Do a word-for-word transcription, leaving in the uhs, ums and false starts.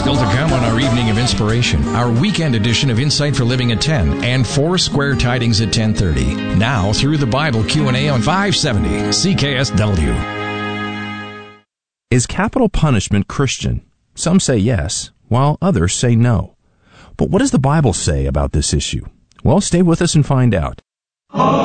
Still to come on our Evening of Inspiration, our weekend edition of Insight for Living at ten and Four Square Tidings at ten thirty. Now, through the Bible Q and A on five seventy C K S W. Is capital punishment Christian? Some say yes, while others say no. But what does the Bible say about this issue? Well, stay with us and find out.